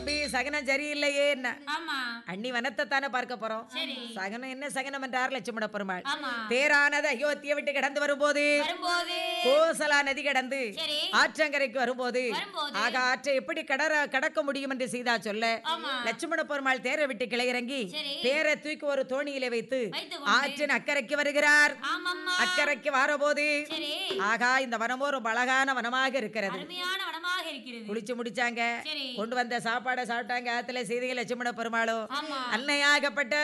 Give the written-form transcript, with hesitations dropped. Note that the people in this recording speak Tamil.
தம்பி சகனம் சரியில்லையே என்ன ஆமா அண்ணி வனத்தை தானே பார்க்க போறோம். சரி சகனம் என்ன சகனம் என்றார் லட்சுமண பெருமாள். ஆமா தேரானது அயோத்தியை விட்டு கடந்து வரும்போது கோசலா நதி கடந்து சரி ஆற்றங்கரைக்கு வரும்போது வரும்போது ஆக ஆற்றை எப்படி கடக்க முடியும் என்று சீதா சொல்ல ஆமா லட்சுமண பெருமாள் தேரை விட்டு கிளையிறங்கி சரி தேரை தூக்கி ஒரு தோணியில வைத்து வைத்து ஆற்றின் அக்கறைக்கு வருகிறார். ஆமாம்மா அக்கறைக்கு வரபோது சரி ஆகா இந்த வனமோ ரொம்ப அழகான வனமாக இருக்கிறது. அருமையான வனமாக இருக்கிறது. குளிச்சு முடிச்சாங்க, சரி கொண்டு வந்த சாப்பாடை சாப்பிட்டாங்க. ஆத்துல சீதை லட்சுமண பெருமாளும் ஆமா அன்னையாகப்பட்ட